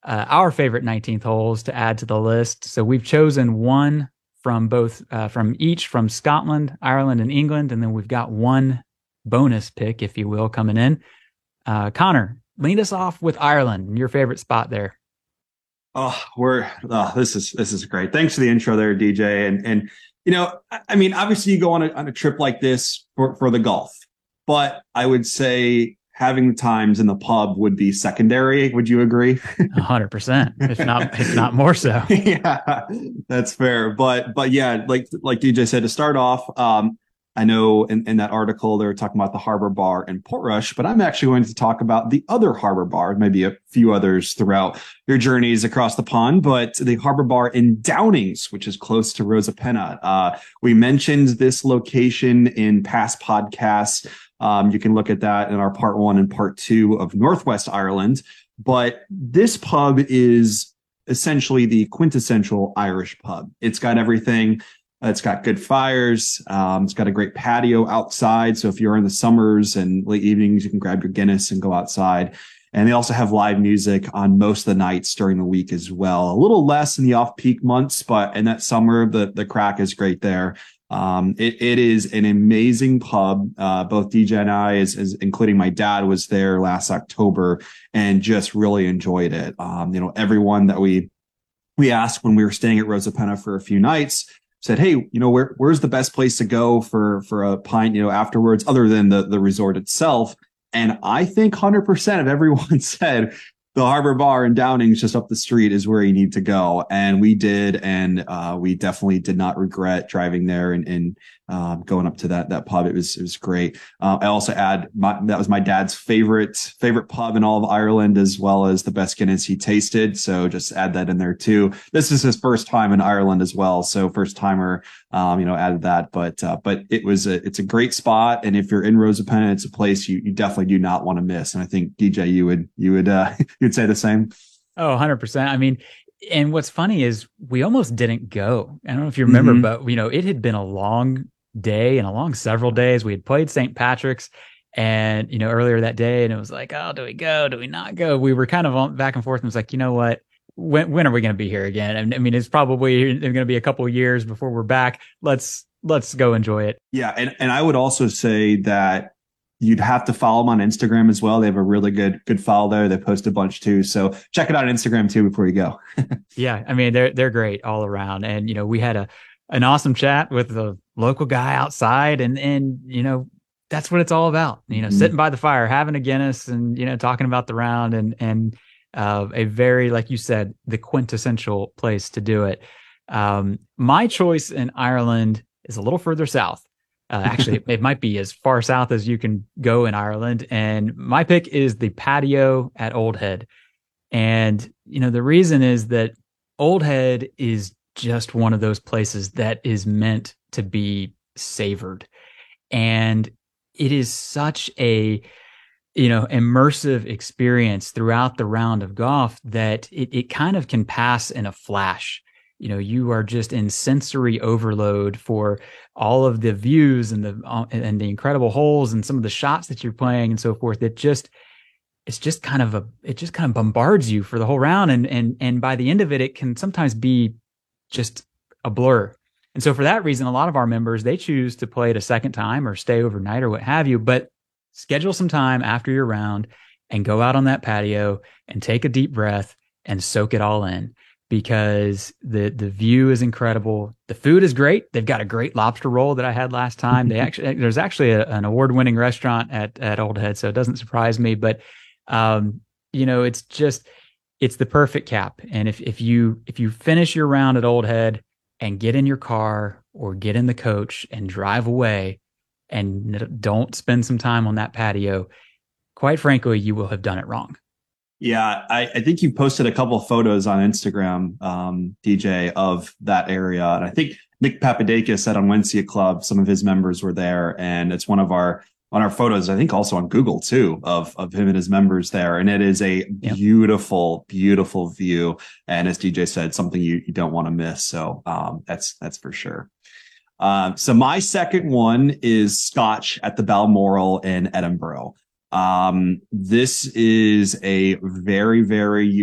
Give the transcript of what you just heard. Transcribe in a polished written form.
our favorite 19th holes to add to the list. So we've chosen one from both from each from Scotland, Ireland, and England, and then we've got one bonus pick, if you will, coming in. Connor, lead us off with Ireland, your favorite spot there. This is great. Thanks for the intro there, DJ. And I mean, obviously you go on a trip like this for the golf, but I would say having the times in the pub would be secondary. Would you agree? 100%, if not more so. Yeah, that's fair. But yeah, like DJ said, to start off, I know in that article they were talking about the Harbor Bar in Portrush, but I'm actually going to talk about the other Harbor Bar, maybe a few others throughout your journeys across the pond, but the Harbor Bar in Downings, which is close to Rosapenna. We mentioned this location in past podcasts. You can look at that in our part 1 and part 2 of Northwest Ireland. But this pub is essentially the quintessential Irish pub. It's got everything. It's got good fires. It's got a great patio outside. So if you're in the summers and late evenings, you can grab your Guinness and go outside. And they also have live music on most of the nights during the week as well. A little less in the off-peak months, but in that summer, the crack is great there. It is an amazing pub. Both DJ and I, as including my dad, was there last October and just really enjoyed it. Everyone that we asked when we were staying at Rosapenna for a few nights said, "Hey, where's the best place to go for a pint, afterwards, other than the resort itself?" And I think 100% of everyone said the Harbor Bar in Downings, just up the street, is where you need to go. And we did, and we definitely did not regret driving there and going up to that pub. It was great. I also add that was my dad's favorite pub in all of Ireland, as well as the best Guinness he tasted. So just add that in there too. This is his first time in Ireland as well, so first timer. Added that, but it's a great spot, and if you're in Rosapenna, it's a place you definitely do not want to miss. And I think DJ, you would you'd say the same. Oh, 100%. I mean, and what's funny is we almost didn't go. I don't know if you remember, Mm-hmm. but it had been a long day and a long several days. We had played St. Patrick's and, earlier that day, and it was like, oh, do we go? Do we not go? We were kind of back and forth, and it was like, you know what? When are we going to be here again? And I mean, it's probably going to be a couple of years before we're back. Let's go enjoy it. Yeah, and I would also say that you'd have to follow them on Instagram as well. They have a really good follow there. They post a bunch too. So check it out on Instagram too before you go. Yeah, I mean, they're great all around. And we had an awesome chat with the local guy outside, and that's what it's all about. Sitting by the fire, having a Guinness, and talking about the round, and a very, like you said, the quintessential place to do it. My choice in Ireland is a little further south. Actually, it might be as far south as you can go in Ireland. And my pick is the patio at Old Head. And, the reason is that Old Head is just one of those places that is meant to be savored. And it is such a, immersive experience throughout the round of golf that it kind of can pass in a flash. You are just in sensory overload for all of the views and the incredible holes and some of the shots that you're playing and so forth. It just kind of bombards you for the whole round. And by the end of it, it can sometimes be just a blur. And so for that reason, a lot of our members, they choose to play it a second time or stay overnight or what have you, but schedule some time after your round and go out on that patio and take a deep breath and soak it all in, because the view is incredible. The food is great. They've got a great lobster roll that I had last time. There's actually an award-winning restaurant at Old Head, so it doesn't surprise me, but it's the perfect cap. And if you finish your round at Old Head and get in your car or get in the coach and drive away and don't spend some time on that patio, quite frankly, you will have done it wrong. Yeah, I think you posted a couple of photos on Instagram, DJ, of that area. And I think Nick Papadakis said on Wednesday Club, some of his members were there. And it's on our photos, I think also on Google too, of him and his members there. And it is a beautiful, beautiful view. And as DJ said, something you don't want to miss. So that's for sure. So my second one is Scotch at the Balmoral in Edinburgh. This is a very, very